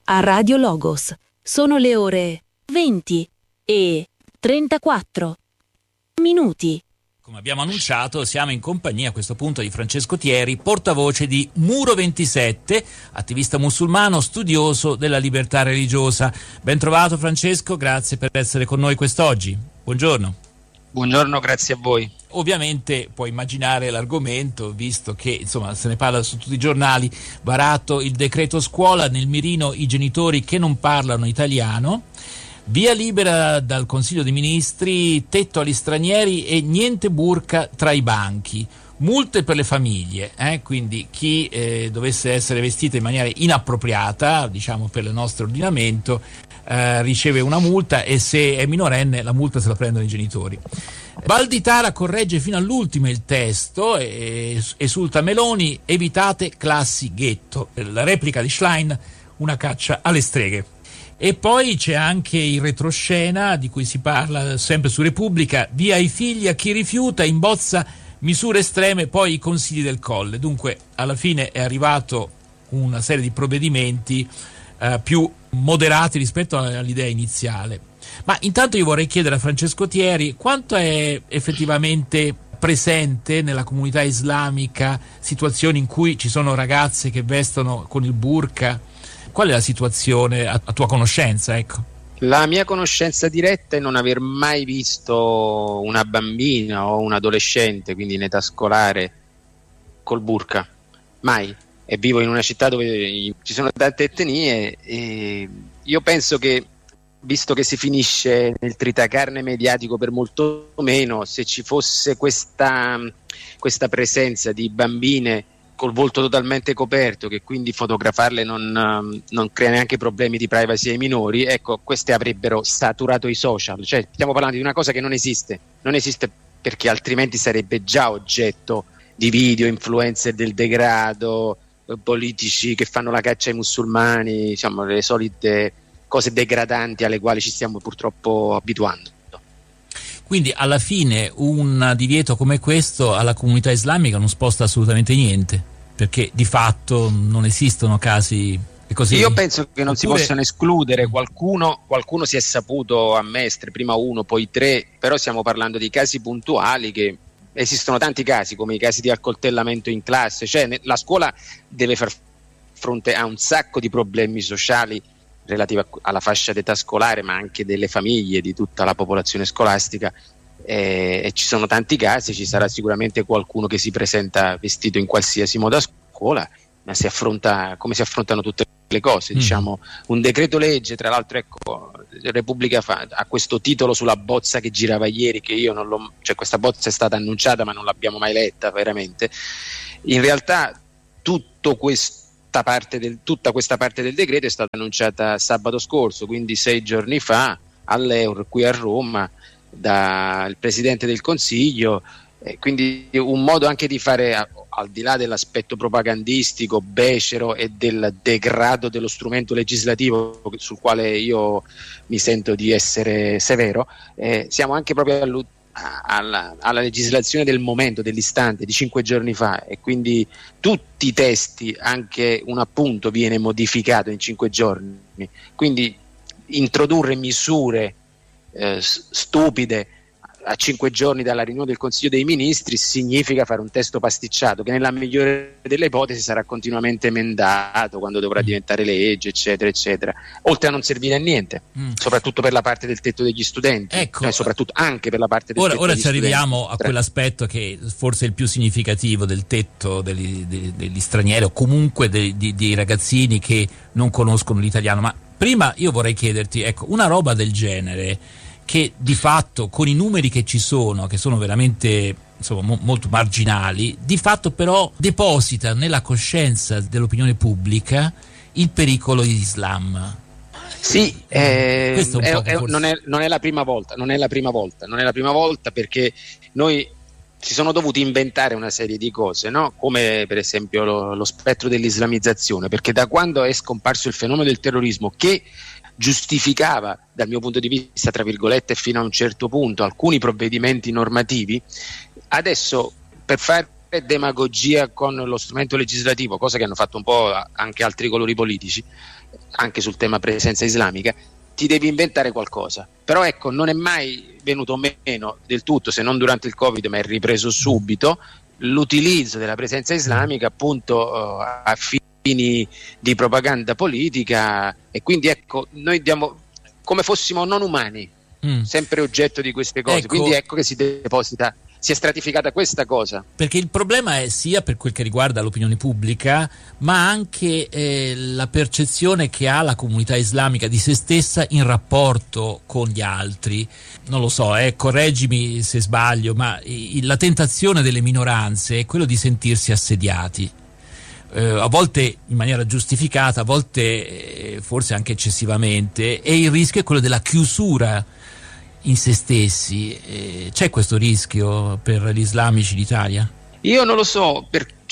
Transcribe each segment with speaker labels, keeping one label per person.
Speaker 1: a Radio Logos. Sono le ore 20:34.
Speaker 2: Come abbiamo annunciato, siamo in compagnia a questo punto di Francesco Thieri, portavoce di Muro 27, attivista musulmano, studioso della libertà religiosa. Ben trovato Francesco, grazie per essere con noi quest'oggi. Buongiorno.
Speaker 3: Buongiorno, grazie a voi.
Speaker 2: Ovviamente puoi immaginare l'argomento, visto che insomma se ne parla su tutti i giornali, varato il decreto scuola, nel mirino i genitori che non parlano italiano, via libera dal Consiglio dei Ministri, tetto agli stranieri e niente burka tra i banchi, multe per le famiglie, quindi chi dovesse essere vestito in maniera inappropriata, diciamo per il nostro ordinamento, riceve una multa, e se è minorenne la multa se la prendono i genitori. Valditara corregge fino all'ultimo il testo e esulta Meloni: evitate classi ghetto. La replica di Schlein: una caccia alle streghe. E poi c'è anche il retroscena di cui si parla sempre su Repubblica: via i figli a chi rifiuta, in bozza misure estreme, poi i consigli del Colle. Dunque alla fine è arrivato una serie di provvedimenti più moderati rispetto all'idea iniziale. Ma intanto io vorrei chiedere a Francesco Thieri quanto è effettivamente presente nella comunità islamica situazioni in cui ci sono ragazze che vestono con il burka. Qual è la situazione a tua conoscenza, ecco?
Speaker 3: La mia conoscenza diretta è non aver mai visto una bambina o un adolescente, quindi in età scolare, col burka. Mai. E vivo in una città dove ci sono tante etnie e io penso che, visto che si finisce nel tritacarne mediatico per molto meno, se ci fosse questa presenza di bambine col volto totalmente coperto, che quindi fotografarle non crea neanche problemi di privacy ai minori, ecco, queste avrebbero saturato i social. Cioè stiamo parlando di una cosa che non esiste perché altrimenti sarebbe già oggetto di video, influencer del degrado, politici che fanno la caccia ai musulmani, diciamo le solite cose degradanti alle quali ci stiamo purtroppo abituando.
Speaker 2: Quindi alla fine un divieto come questo alla comunità islamica non sposta assolutamente niente, perché di fatto non esistono casi così.
Speaker 3: Io penso che non si possano escludere qualcuno si è saputo ammettere, prima uno, poi tre, però stiamo parlando di casi puntuali che esistono tanti casi, come i casi di accoltellamento in classe, cioè la scuola deve far fronte a un sacco di problemi sociali relativi alla fascia d'età scolare, ma anche delle famiglie, di tutta la popolazione scolastica, e ci sono tanti casi. Ci sarà sicuramente qualcuno che si presenta vestito in qualsiasi modo a scuola, ma si affronta come si affrontano tutte le cose, diciamo. Un decreto legge, tra l'altro, ecco, Repubblica ha questo titolo sulla bozza che girava ieri, che io non l'ho, cioè questa bozza è stata annunciata ma non l'abbiamo mai letta veramente. In realtà tutta questa parte del decreto è stata annunciata sabato scorso, quindi 6 giorni fa, all'Eur qui a Roma, dal Presidente del Consiglio, quindi un modo anche di fare, al di là dell'aspetto propagandistico, becero e del degrado dello strumento legislativo sul quale io mi sento di essere severo, siamo anche proprio alla legislazione del momento, dell'istante, di 5 giorni fa, e quindi tutti i testi, anche un appunto viene modificato in 5 giorni, quindi introdurre misure stupide a 5 giorni dalla riunione del Consiglio dei Ministri significa fare un testo pasticciato che nella migliore delle ipotesi sarà continuamente emendato quando dovrà diventare legge, eccetera eccetera, oltre a non servire a niente, soprattutto per la parte del tetto degli studenti,
Speaker 2: ecco,
Speaker 3: soprattutto anche per la parte del tetto
Speaker 2: ora
Speaker 3: degli
Speaker 2: ci
Speaker 3: studenti.
Speaker 2: Arriviamo a quell'aspetto che forse è il più significativo del tetto degli stranieri, o comunque dei ragazzini che non conoscono l'italiano. Ma prima io vorrei chiederti, ecco, una roba del genere, che di fatto con i numeri che ci sono, che sono veramente insomma molto marginali, di fatto però deposita nella coscienza dell'opinione pubblica il pericolo di Islam.
Speaker 3: Sì, non è la prima volta, perché noi si sono dovuti inventare una serie di cose, no? Come per esempio lo spettro dell'islamizzazione, perché da quando è scomparso il fenomeno del terrorismo, che giustificava dal mio punto di vista, tra virgolette, fino a un certo punto alcuni provvedimenti normativi, adesso per fare demagogia con lo strumento legislativo, cosa che hanno fatto un po' anche altri colori politici, anche sul tema presenza islamica, ti devi inventare qualcosa. Però ecco, non è mai venuto meno del tutto, se non durante il Covid, ma è ripreso subito, l'utilizzo della presenza islamica appunto a fini di propaganda politica, e quindi ecco, noi diamo come fossimo non umani, sempre oggetto di queste cose,
Speaker 2: ecco.
Speaker 3: Quindi ecco che si deposita, si è stratificata questa cosa.
Speaker 2: Perché il problema è sia per quel che riguarda l'opinione pubblica, ma anche la percezione che ha la comunità islamica di se stessa in rapporto con gli altri. Non lo so, correggimi se sbaglio, ma la tentazione delle minoranze è quello di sentirsi assediati. A volte in maniera giustificata, a volte forse anche eccessivamente, e il rischio è quello della chiusura in se stessi. C'è questo rischio per gli islamici d'Italia?
Speaker 3: Io non lo so,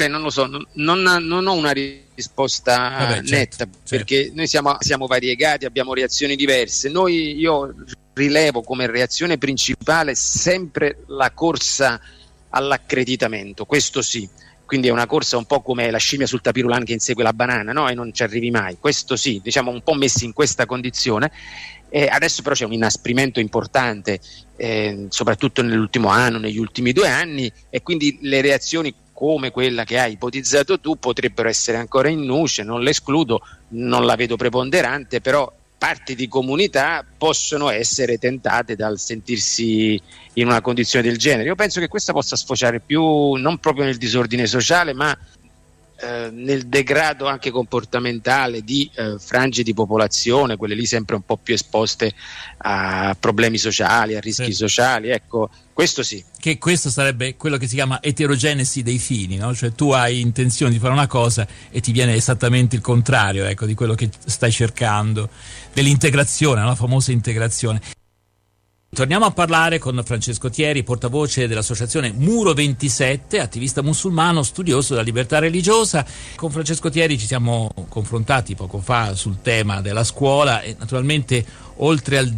Speaker 3: non ho una risposta netta, perché noi siamo variegati, abbiamo reazioni diverse. Io rilevo come reazione principale sempre la corsa all'accreditamento, questo sì. Quindi è una corsa un po' come la scimmia sul tapirulan che insegue la banana, no? E non ci arrivi mai. Questo sì, diciamo un po' messi in questa condizione. Adesso però c'è un inasprimento importante, soprattutto nell'ultimo anno, negli ultimi 2 anni, e quindi le reazioni come quella che hai ipotizzato tu potrebbero essere ancora in nuce, non l'escludo, non la vedo preponderante, però parti di comunità possono essere tentate dal sentirsi in una condizione del genere. Io penso che questa possa sfociare più non proprio nel disordine sociale, ma nel degrado anche comportamentale di frange di popolazione, quelle lì sempre un po' più esposte a problemi sociali, a rischi sociali, ecco, questo sì.
Speaker 2: Che questo sarebbe quello che si chiama eterogenesi dei fini, no? Cioè tu hai intenzione di fare una cosa e ti viene esattamente il contrario, ecco, di quello che stai cercando, dell'integrazione, la famosa integrazione. Torniamo a parlare con Francesco Thieri, portavoce dell'associazione Muro 27, attivista musulmano, studioso della libertà religiosa. Con Francesco Thieri ci siamo confrontati poco fa sul tema della scuola e naturalmente oltre al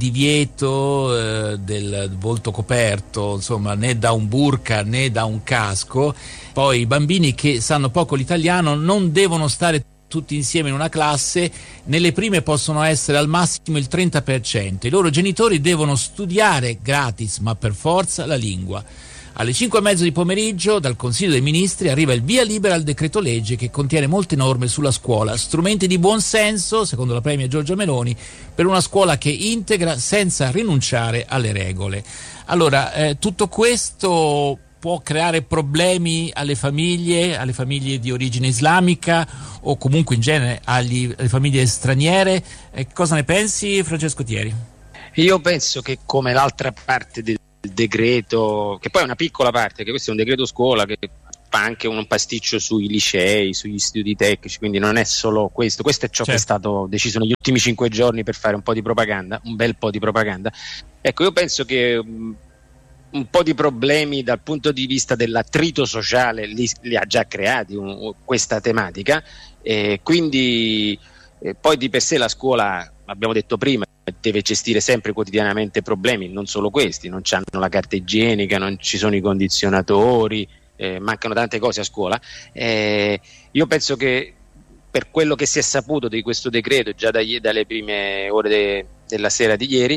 Speaker 2: divieto del volto coperto, insomma, né da un burqa né da un casco, poi i bambini che sanno poco l'italiano non devono stare tutti insieme in una classe. Nelle prime possono essere al massimo il 30%. I loro genitori devono studiare gratis, ma per forza, la lingua. Alle 5:30 di pomeriggio dal Consiglio dei Ministri arriva il via libera al decreto legge che contiene molte norme sulla scuola, strumenti di buon senso, secondo la Premier Giorgia Meloni, per una scuola che integra senza rinunciare alle regole. Allora, tutto questo può creare problemi alle famiglie di origine islamica o comunque in genere alle famiglie straniere. Cosa ne pensi, Francesco Thieri?
Speaker 3: Io penso che come l'altra parte del decreto, che poi è una piccola parte, che questo è un decreto scuola che fa anche un pasticcio sui licei, sugli istituti tecnici, quindi non è solo questo è ciò che è stato deciso negli ultimi 5 giorni per fare un po' di propaganda, un bel po' di propaganda. Ecco, io penso che un po' di problemi dal punto di vista dell'attrito sociale li ha già creati questa tematica, quindi poi di per sé la scuola, abbiamo detto prima, deve gestire sempre quotidianamente problemi, non solo questi, non c'hanno la carta igienica, non ci sono i condizionatori, mancano tante cose a scuola. Io penso che per quello che si è saputo di questo decreto già dalle prime ore della sera di ieri,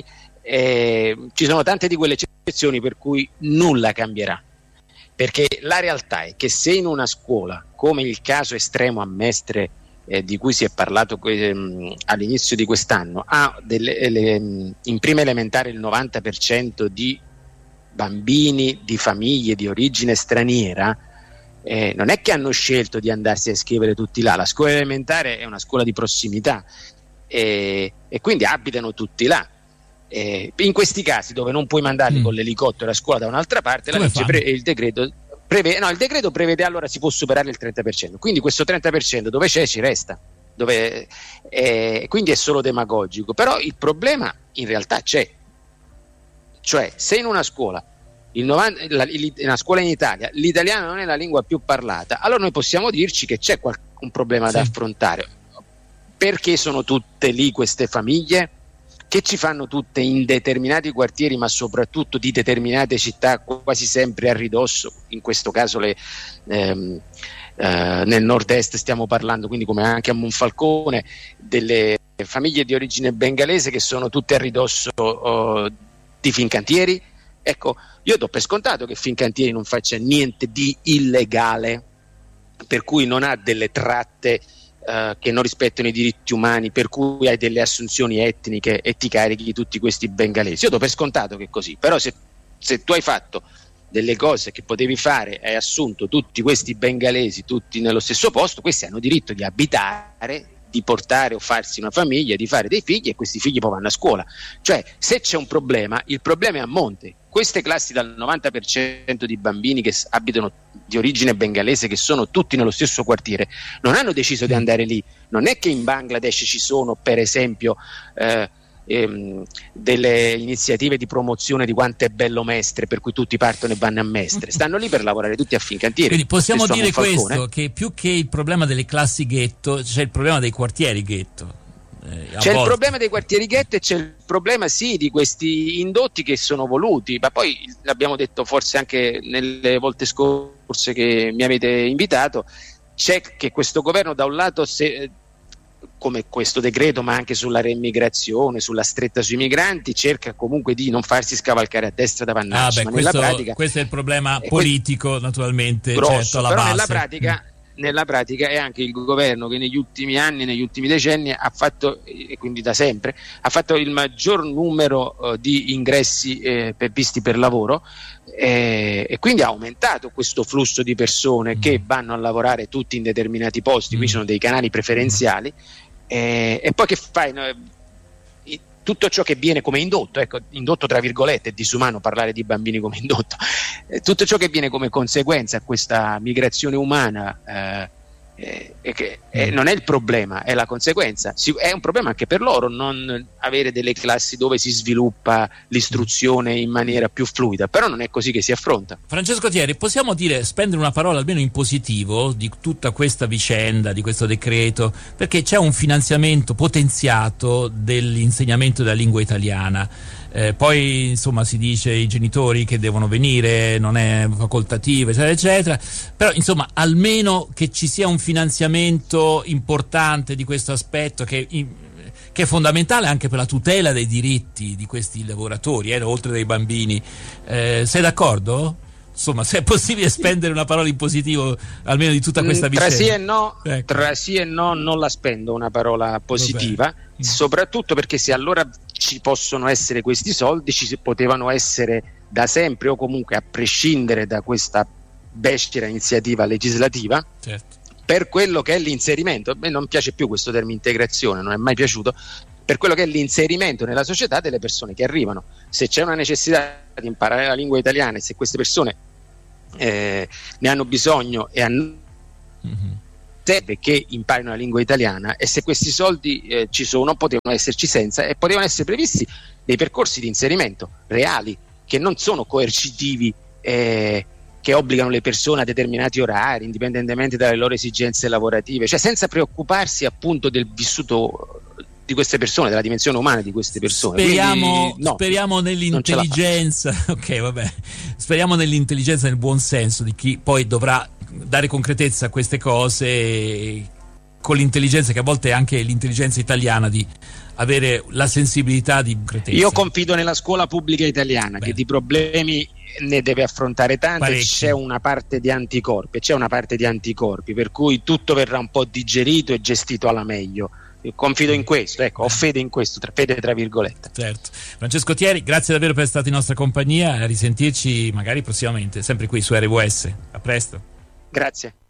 Speaker 3: ci sono tante di quelle eccezioni per cui nulla cambierà, perché la realtà è che se in una scuola, come il caso estremo a Mestre di cui si è parlato all'inizio di quest'anno, ha in prima elementare il 90% di bambini di famiglie di origine straniera, non è che hanno scelto di andarsi a iscrivere tutti là. La scuola elementare è una scuola di prossimità e quindi abitano tutti là. In questi casi dove non puoi mandarli con l'elicottero a scuola da un'altra parte, il decreto prevede allora si può superare il 30%, quindi questo 30% dove c'è ci resta, quindi è solo demagogico. Però il problema in realtà c'è, cioè se in una scuola una scuola in Italia l'italiano non è la lingua più parlata, allora noi possiamo dirci che c'è un problema da affrontare, perché sono tutte lì queste famiglie che ci fanno tutte in determinati quartieri, ma soprattutto di determinate città, quasi sempre a ridosso, in questo caso nel nord-est stiamo parlando, quindi come anche a Monfalcone, delle famiglie di origine bengalese che sono tutte a ridosso di Fincantieri. Ecco, io do per scontato che Fincantieri non faccia niente di illegale, per cui non ha delle tratte che non rispettano i diritti umani, per cui hai delle assunzioni etniche e ti carichi tutti questi bengalesi. Io do per scontato che è così, però se tu hai fatto delle cose che potevi fare, hai assunto tutti questi bengalesi tutti nello stesso posto, questi hanno diritto di abitare, di portare o farsi una famiglia, di fare dei figli, e questi figli poi vanno a scuola. Cioè, se c'è un problema, il problema è a monte. Queste classi dal 90% di bambini che abitano di origine bengalese, che sono tutti nello stesso quartiere, non hanno deciso di andare lì. Non è che in Bangladesh ci sono, per esempio, delle iniziative di promozione di quanto è bello Mestre, per cui tutti partono e vanno a Mestre. Stanno lì per lavorare tutti a Fincantieri.
Speaker 2: Quindi possiamo dire questo, che più che il problema delle classi ghetto c'è il problema dei quartieri ghetto.
Speaker 3: C'è il problema dei quartieri ghetto e c'è il problema di questi indotti che sono voluti, ma poi l'abbiamo detto forse anche nelle volte scorse che mi avete invitato, c'è che questo governo da un lato, come questo decreto, ma anche sulla reimmigrazione, sulla stretta sui migranti, cerca comunque di non farsi scavalcare a destra da Vannacci, ma nella pratica
Speaker 2: questo è il problema politico, naturalmente,
Speaker 3: grosso,
Speaker 2: certo, alla
Speaker 3: però
Speaker 2: base.
Speaker 3: Nella pratica è anche il governo che negli ultimi anni, negli ultimi decenni ha fatto, e quindi da sempre, ha fatto il maggior numero di ingressi visti per lavoro, e quindi ha aumentato questo flusso di persone che vanno a lavorare tutti in determinati posti. Qui ci sono dei canali preferenziali, e poi che fai? Tutto ciò che viene come indotto, ecco, indotto tra virgolette, è disumano parlare di bambini come indotto, tutto ciò che viene come conseguenza a questa migrazione umana, non è il problema, è la conseguenza. È un problema anche per loro non avere delle classi dove si sviluppa l'istruzione in maniera più fluida, però non è così che si affronta.
Speaker 2: Francesco Thieri, possiamo spendere una parola almeno in positivo di tutta questa vicenda, di questo decreto, perché c'è un finanziamento potenziato dell'insegnamento della lingua italiana. Poi insomma si dice i genitori che devono venire, non è facoltativo, eccetera eccetera, però insomma almeno che ci sia un finanziamento importante di questo aspetto che è fondamentale anche per la tutela dei diritti di questi lavoratori, oltre dei bambini. Sei d'accordo? Insomma, se è possibile spendere una parola in positivo almeno di tutta questa vicenda.
Speaker 3: Tra sì e no non la spendo una parola positiva, soprattutto perché se allora ci possono essere questi soldi, ci potevano essere da sempre, o comunque a prescindere da questa becera iniziativa legislativa, certo, per quello che è l'inserimento. A me non piace più questo termine integrazione, non è mai piaciuto, per quello che è l'inserimento nella società delle persone che arrivano. Se c'è una necessità di imparare la lingua italiana e se queste persone ne hanno bisogno e serve che imparino la lingua italiana, e se questi soldi ci sono, potevano esserci senza, e potevano essere previsti dei percorsi di inserimento reali che non sono coercitivi, che obbligano le persone a determinati orari indipendentemente dalle loro esigenze lavorative, cioè senza preoccuparsi appunto del vissuto di queste persone, della dimensione umana di queste persone.
Speaker 2: Speriamo nell'intelligenza, speriamo nell'intelligenza e nel buon senso di chi poi dovrà dare concretezza a queste cose, con l'intelligenza che a volte è anche l'intelligenza italiana di avere la sensibilità di concretezza. Io
Speaker 3: confido nella scuola pubblica italiana. Bene. Che di problemi ne deve affrontare tanti, e c'è una parte di anticorpi, per cui tutto verrà un po' digerito e gestito alla meglio. Io confido in questo, ho fede in questo, fede tra virgolette.
Speaker 2: Certo. Francesco Thieri, grazie davvero per essere stato in nostra compagnia, a risentirci magari prossimamente, sempre qui su RWS. A presto.
Speaker 3: Grazie.